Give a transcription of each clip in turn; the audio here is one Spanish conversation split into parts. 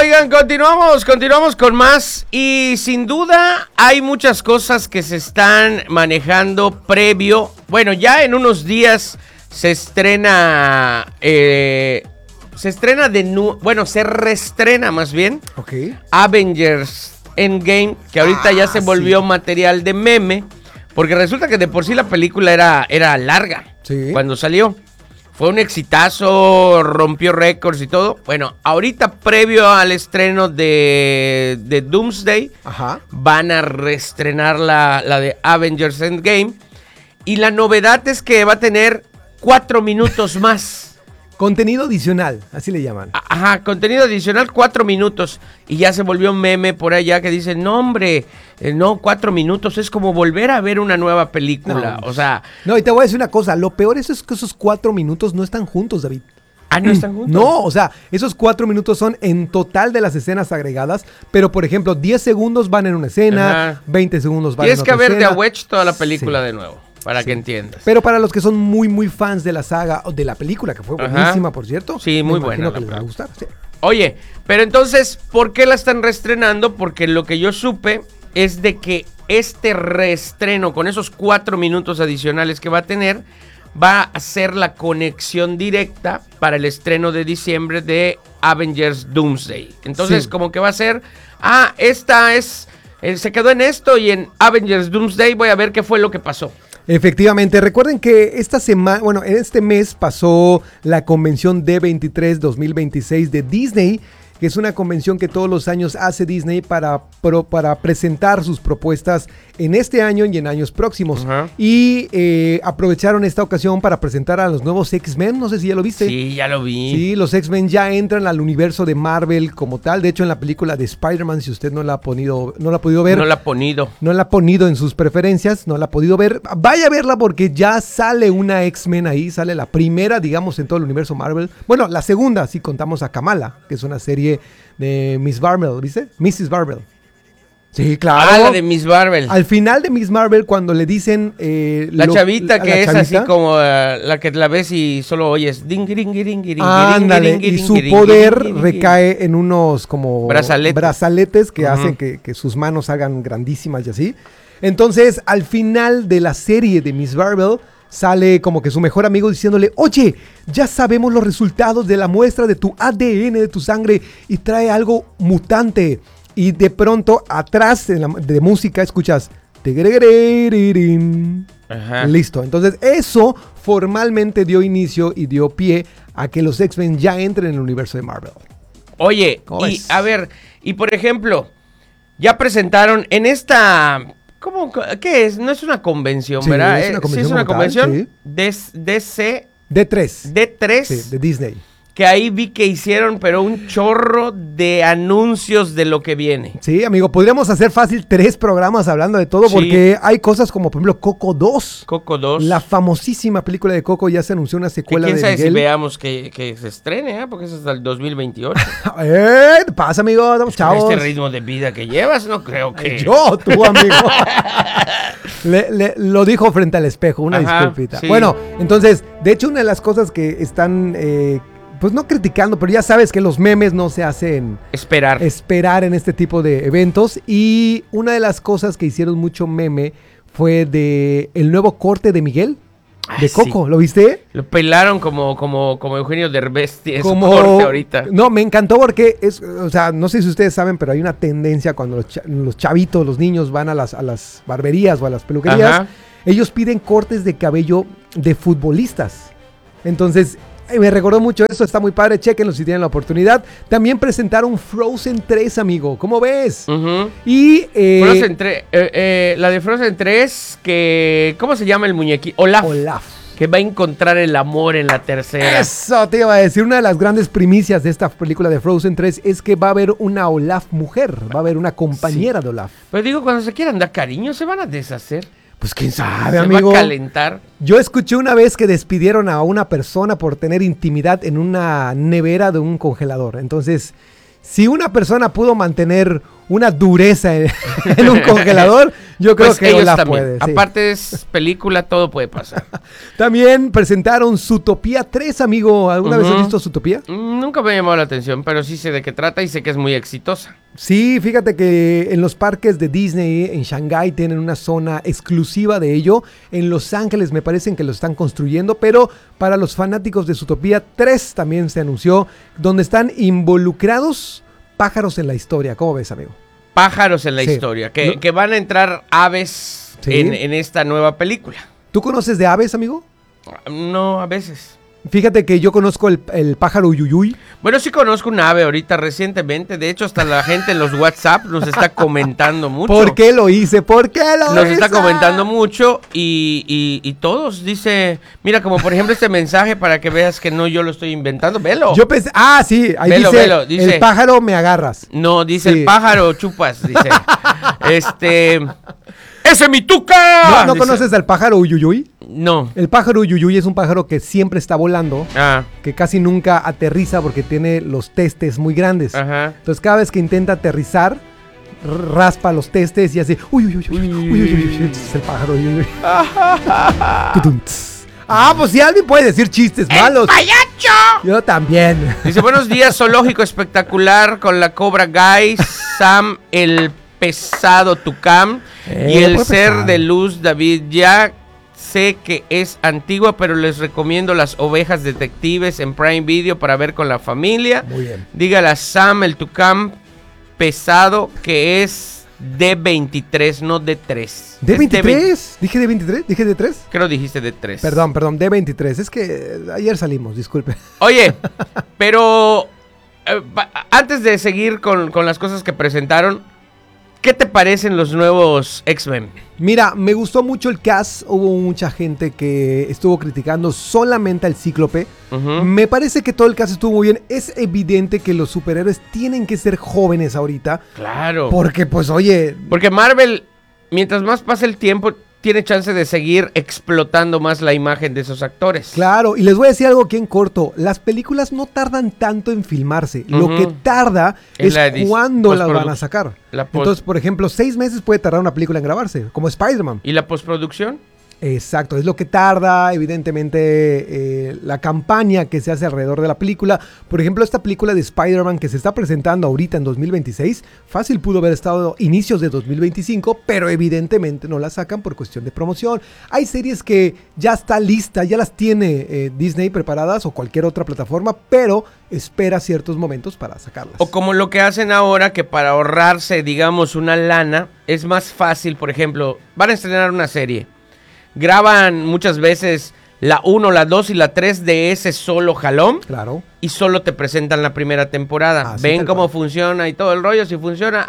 Oigan, continuamos con más y sin duda hay muchas cosas que se están manejando previo. Bueno, ya en unos días se reestrena más bien. Ok. Avengers Endgame, que ahorita ya se volvió material de meme, porque resulta que de por sí la película era larga cuando salió. Fue un exitazo, rompió récords y todo. Bueno, ahorita previo al estreno de Doomsday, van a reestrenar la de Avengers Endgame. Y la novedad es que va a tener 4 minutos más. Contenido adicional, así le llaman. Ajá, contenido adicional, 4 minutos. Y ya se volvió un meme por allá que dice, no hombre, no, 4 minutos es como volver a ver una nueva película. No, o sea... No, y te voy a decir una cosa, lo peor es que esos 4 minutos no están juntos, David. Ah, ¿no están juntos? No, o sea, esos 4 minutos son en total de las escenas agregadas, pero por ejemplo, 10 segundos van en una escena, 20 segundos van en otra escena. Tienes que haber de Wedge toda la película de nuevo. Para que entiendas. Pero para los que son muy, muy fans de la saga, o de la película, que fue buenísima, por cierto. Sí, muy buena. Que les va a gustar. Sí. Oye, pero entonces, ¿por qué la están reestrenando? Porque lo que yo supe es de que este reestreno, con esos 4 minutos adicionales que va a tener, va a ser la conexión directa para el estreno de diciembre de Avengers Doomsday. Entonces, como que va a ser, esta es, se quedó en esto y en Avengers Doomsday voy a ver qué fue lo que pasó. Efectivamente, recuerden que esta semana, en este mes pasó la convención D23 2026 de Disney, que es una convención que todos los años hace Disney para presentar sus propuestas en este año y en años próximos. Y aprovecharon esta ocasión para presentar a los nuevos X-Men, no sé si ya lo viste. Sí, ya lo vi. Sí, los X-Men ya entran al universo de Marvel como tal. De hecho, en la película de Spider-Man, si usted no la ha podido ver. No la ha ponido en sus preferencias, no la ha podido ver. Vaya a verla porque ya sale una X-Men ahí, sale la primera, digamos, en todo el universo Marvel. Bueno, la segunda, si contamos a Kamala, que es una serie de Miss Marvel, ¿viste? Mrs. Marvel. Sí, claro. La de Miss Marvel. Al final de Miss Marvel, cuando le dicen... la chavita que es así como la que la ves y solo oyes... Ándale, y su poder recae en unos como... brazaletes que hacen que sus manos hagan grandísimas y así. Entonces, al final de la serie de Miss Marvel... sale como que su mejor amigo diciéndole, oye, ya sabemos los resultados de la muestra de tu ADN, de tu sangre, y trae algo mutante. Y de pronto, atrás de música, escuchas... Listo. Entonces, eso formalmente dio inicio y dio pie a que los X-Men ya entren en el universo de Marvel. Oye, a ver, y por ejemplo, ya presentaron en esta... ¿Qué es? No es una convención, ¿verdad? Es una convención. DC... D3. Sí, de Disney. Que ahí vi que hicieron, pero un chorro de anuncios de lo que viene. Sí, amigo, podríamos hacer fácil 3 programas hablando de todo, porque hay cosas como, por ejemplo, Coco 2. Coco 2. La famosísima película de Coco, ya se anunció una secuela de Miguel. ¿Quién sabe si veamos que se estrene, porque es hasta el 2028? Pasa, amigo, estamos chavos. Con este ritmo de vida que llevas, no creo que... Tú, amigo. Lo dijo frente al espejo, una disculpita. Sí. Bueno, entonces, de hecho, una de las cosas que están... pues no criticando, pero ya sabes que los memes no se hacen esperar en este tipo de eventos. Y una de las cosas que hicieron mucho meme fue de el nuevo corte de Miguel, de Coco. Sí. ¿Lo viste? Lo pelaron como Eugenio Derbez tiene su corte ahorita. No, me encantó porque no sé si ustedes saben, pero hay una tendencia cuando los chavitos, los niños van a las barberías o a las peluquerías, ellos piden cortes de cabello de futbolistas. Entonces... me recordó mucho eso, está muy padre, chéquenlo si tienen la oportunidad. También presentaron Frozen 3, amigo, ¿cómo ves? Y Frozen 3, la de Frozen 3, que ¿cómo se llama el muñequito? Olaf. Que va a encontrar el amor en la tercera. Eso te iba a decir, una de las grandes primicias de esta película de Frozen 3 es que va a haber una Olaf mujer, va a haber una compañera de Olaf. Pero digo, cuando se quieran dar cariño, se van a deshacer. Pues quién sabe, amigo. Se va a calentar. Yo escuché una vez que despidieron a una persona por tener intimidad en una nevera de un congelador. Entonces, si una persona pudo mantener una dureza en un congelador, yo creo pues que no la también puede. Sí. Aparte es película, todo puede pasar. También presentaron Zootopia 3, amigo. ¿Alguna vez has visto Zootopia? Nunca me ha llamado la atención, pero sí sé de qué trata y sé que es muy exitosa. Sí, fíjate que en los parques de Disney en Shanghái tienen una zona exclusiva de ello. En Los Ángeles me parecen que lo están construyendo, pero para los fanáticos de Zootopia 3 también se anunció, donde están involucrados pájaros en la historia. ¿Cómo ves, amigo? Pájaros en la historia, que van a entrar aves en esta nueva película. ¿Tú conoces de aves, amigo? No, a veces. Fíjate que yo conozco el pájaro uyuyuy. Bueno, sí conozco un ave ahorita recientemente. De hecho, hasta la gente en los WhatsApp nos está comentando mucho. ¿Por qué lo hice? ¿Por qué lo hice? Nos está comentando mucho y todos dice... Mira, como por ejemplo este mensaje para que veas que no yo lo estoy inventando. Velo. Yo pensé... Ah, sí. Ahí dice, el pájaro me agarras. No, dice el pájaro chupas. Dice... ¡Ese es mi tuca! ¿No conoces al pájaro uyuyuy? No. El pájaro uyuyuy es un pájaro que siempre está volando, que casi nunca aterriza porque tiene los testes muy grandes. Ajá. Entonces cada vez que intenta aterrizar, raspa los testes y así, es el pájaro uyuyuy. Pues si alguien puede decir chistes malos. ¡Payacho! Yo también. Dice, buenos días, zoológico espectacular con la Cobra Guy, Sam el pesado Tucam y el ser pesado de luz David. Ya sé que es antigua, pero les recomiendo Las Ovejas Detectives en Prime Video para ver con la familia. Muy bien. Dígale a Sam el Tucam pesado que es D23, no D3. ¿D23? ¿Dije D23? ¿Dije D3? Creo dijiste D3. Perdón, D23. Es que ayer salimos, disculpe. Oye, pero antes de seguir con las cosas que presentaron, ¿qué te parecen los nuevos X-Men? Mira, me gustó mucho el cast. Hubo mucha gente que estuvo criticando solamente al Cíclope. Me parece que todo el cast estuvo muy bien. Es evidente que los superhéroes tienen que ser jóvenes ahorita. Claro. Porque, pues, oye... Porque Marvel, mientras más pasa el tiempo, tiene chance de seguir explotando más la imagen de esos actores. Claro, y les voy a decir algo aquí en corto. Las películas no tardan tanto en filmarse. Lo que tarda es cuándo las van a sacar. Entonces, por ejemplo, 6 meses puede tardar una película en grabarse, como Spider-Man. ¿Y la postproducción? Exacto, es lo que tarda, evidentemente, la campaña que se hace alrededor de la película. Por ejemplo, esta película de Spider-Man que se está presentando ahorita en 2026, fácil pudo haber estado inicios de 2025, pero evidentemente no la sacan por cuestión de promoción. Hay series que ya está lista, ya las tiene Disney preparadas o cualquier otra plataforma, pero espera ciertos momentos para sacarlas. O como lo que hacen ahora, que para ahorrarse, digamos, una lana, es más fácil, por ejemplo, van a estrenar una serie. Graban muchas veces la 1, la 2 y la 3 de ese solo jalón. Claro. Y solo te presentan la primera temporada. Ven cómo funciona y todo el rollo. Si funciona,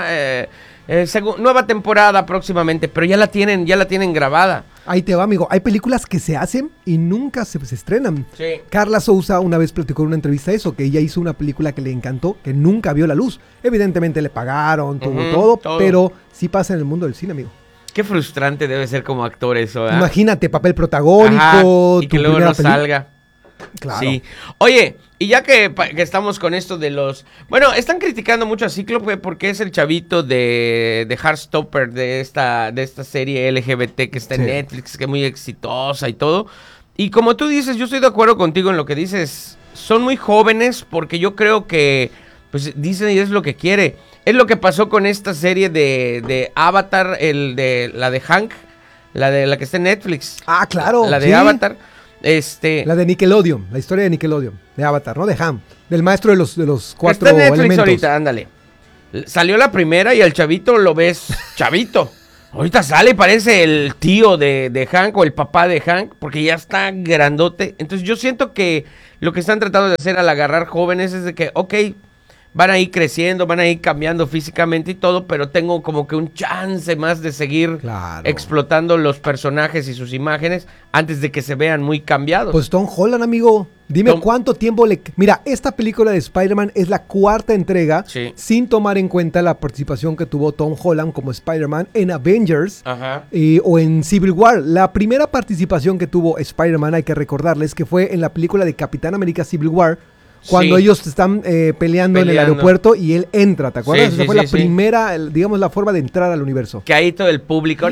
nueva temporada próximamente. Pero ya la tienen grabada. Ahí te va, amigo. Hay películas que se hacen y nunca se estrenan. Sí. Carla Souza una vez platicó en una entrevista eso, que ella hizo una película que le encantó, que nunca vio la luz. Evidentemente le pagaron, todo, pero sí pasa en el mundo del cine, amigo. Qué frustrante debe ser como actor eso, ¿eh? Imagínate, papel protagónico. Ajá, y que luego no salga. Claro. Sí. Oye, y ya que estamos con esto de los... Bueno, están criticando mucho a Cíclope porque es el chavito de Heartstopper, de esta serie LGBT que está en Netflix, que es muy exitosa y todo. Y como tú dices, yo estoy de acuerdo contigo en lo que dices. Son muy jóvenes porque yo creo que pues Disney es lo que quiere. Es lo que pasó con esta serie de Avatar, la de Hank, la que está en Netflix. Ah, claro. La de Avatar. La de Nickelodeon, la historia de Nickelodeon, de Avatar, ¿no? De Ham, del maestro de los 4 está en Netflix elementos. Ahorita, ándale. Salió la primera y al chavito lo ves chavito. Ahorita sale y parece el tío de Hank o el papá de Hank, porque ya está grandote. Entonces yo siento que lo que están tratando de hacer al agarrar jóvenes es de que, ok, van a ir creciendo, van a ir cambiando físicamente y todo, pero tengo como que un chance más de seguir explotando los personajes y sus imágenes antes de que se vean muy cambiados. Pues Tom Holland, amigo, dime cuánto tiempo le... Mira, esta película de Spider-Man es la 4ª entrega, sin tomar en cuenta la participación que tuvo Tom Holland como Spider-Man en Avengers o en Civil War. La primera participación que tuvo Spider-Man, hay que recordarles que fue en la película de Capitán América Civil War, cuando ellos están peleando en el aeropuerto y él entra, ¿te acuerdas? Esa fue la primera, digamos, la forma de entrar al universo. Que ahí todo el público...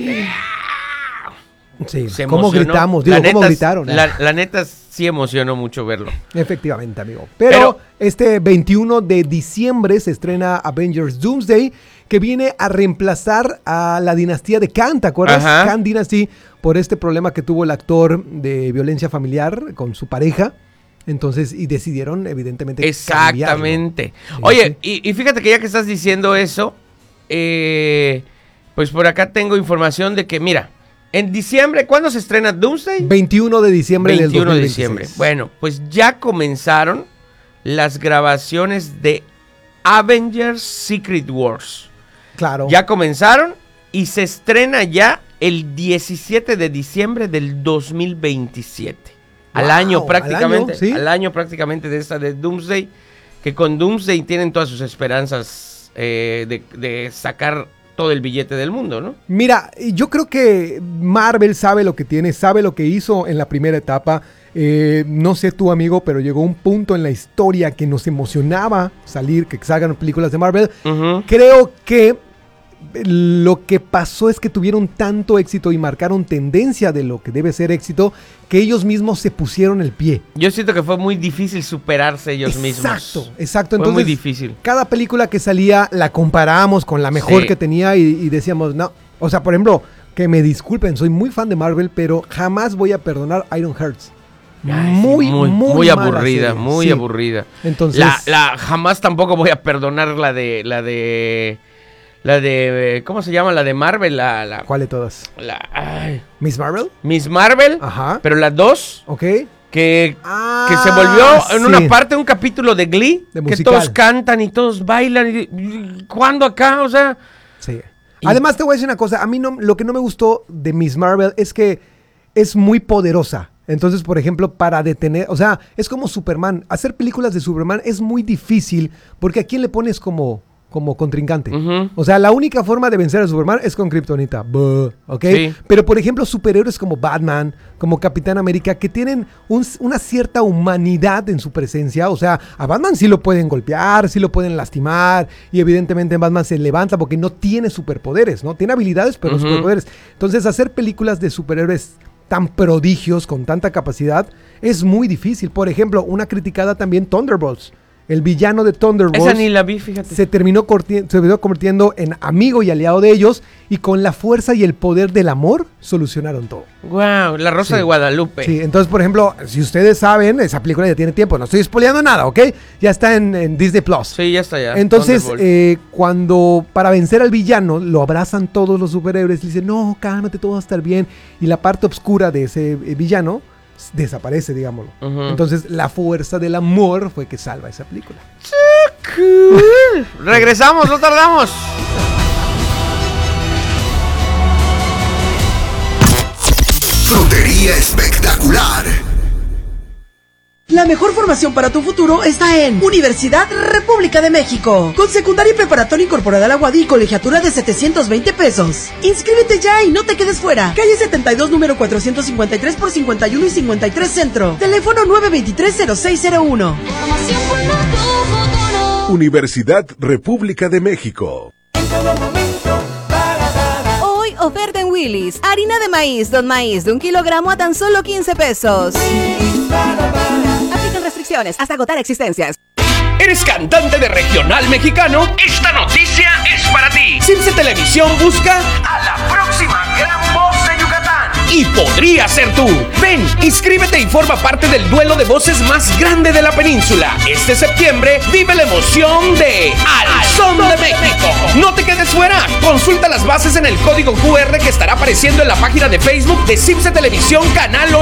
Sí, cómo gritamos, cómo gritaron. La neta sí emocionó mucho verlo. Efectivamente, amigo. Pero este 21 de diciembre se estrena Avengers Doomsday, que viene a reemplazar a la dinastía de Khan, ¿te acuerdas? Khan Dynasty, por este problema que tuvo el actor de violencia familiar con su pareja. Entonces, y decidieron, evidentemente, exactamente. Cambiarlo. Oye, sí. Y fíjate que ya que estás diciendo eso, pues por acá tengo información de que, mira, en diciembre, ¿cuándo se estrena Doomsday? 21 de diciembre del 2026. 21 de diciembre. Bueno, pues ya comenzaron las grabaciones de Avengers Secret Wars. Claro. Ya comenzaron y se estrena ya el 17 de diciembre del 2027. Al año prácticamente. Al año prácticamente de esta de Doomsday. Que con Doomsday tienen todas sus esperanzas de sacar todo el billete del mundo, ¿no? Mira, yo creo que Marvel sabe lo que tiene, sabe lo que hizo en la primera etapa. No sé tú, amigo, pero llegó un punto en la historia que nos emocionaba que salgan películas de Marvel. Uh-huh. Creo que lo que pasó es que tuvieron tanto éxito y marcaron tendencia de lo que debe ser éxito, que ellos mismos se pusieron el pie. Yo siento que fue muy difícil superarse ellos mismos. Exacto. Entonces, fue muy difícil. Cada película que salía la comparábamos con la mejor que tenía y decíamos, no. O sea, por ejemplo, que me disculpen, soy muy fan de Marvel, pero jamás voy a perdonar Iron Hearts. Muy aburrida, muy aburrida. Entonces, jamás tampoco voy a perdonar la de ¿cómo se llama? La de Marvel, ¿cuál de todas? ¿Miss Marvel? Miss Marvel, ajá. Pero la 2, okay. que se volvió en una parte un capítulo de Glee, que todos cantan y todos bailan. ¿Cuándo acá? O sea... Sí. Además te voy a decir una cosa, a mí lo que no me gustó de Miss Marvel es que es muy poderosa. Entonces, por ejemplo, para detener, o sea, es como Superman. Hacer películas de Superman es muy difícil porque ¿a quién le pones como contrincante? Uh-huh. O sea, la única forma de vencer a Superman es con Kryptonita. ¿Ok? Sí. Pero, por ejemplo, superhéroes como Batman, como Capitán América, que tienen una cierta humanidad en su presencia. O sea, a Batman sí lo pueden golpear, sí lo pueden lastimar. Y evidentemente Batman se levanta porque no tiene superpoderes, ¿no? Tiene habilidades, pero no superpoderes. Entonces, hacer películas de superhéroes tan prodigios, con tanta capacidad, es muy difícil. Por ejemplo, una criticada también, Thunderbolts. El villano de Thunderbolts esa ni la vi, fíjate. se terminó convirtiendo en amigo y aliado de ellos, y con la fuerza y el poder del amor solucionaron todo. Wow, La Rosa de Guadalupe. Sí, entonces, por ejemplo, si ustedes saben, esa película ya tiene tiempo, no estoy spoileando nada, ¿ok? Ya está en Disney Plus. Sí, ya está ya. Entonces, cuando para vencer al villano lo abrazan todos los superhéroes y dicen, no, cálmate, todo va a estar bien, y la parte oscura de ese villano desaparece, digámoslo. Uh-huh. Entonces, la fuerza del amor fue que salva esa película. Cool. Regresamos, no tardamos. Frutería espectacular. La mejor formación para tu futuro está en Universidad República de México, con secundaria y preparatoria incorporada a la UADY y colegiatura de 720 pesos. Inscríbete ya y no te quedes fuera. Calle 72, número 453 por 51 y 53 Centro. Teléfono 923-0601. Universidad República de México. Hoy oferta en Willy's. Harina de maíz, Don Maíz, de 1 kilogramo a tan solo 15 pesos. Aplican restricciones hasta agotar existencias. ¿Eres cantante de regional mexicano? Esta noticia es para ti. Cimse Televisión busca a la próxima gran voz de Yucatán. Y podría ser tú. Ven, inscríbete y forma parte del duelo de voces más grande de la península. Este septiembre vive la emoción de Al Son de México. No te quedes fuera. Consulta las bases en el código QR que estará apareciendo en la página de Facebook de Cimse Televisión Canal 8.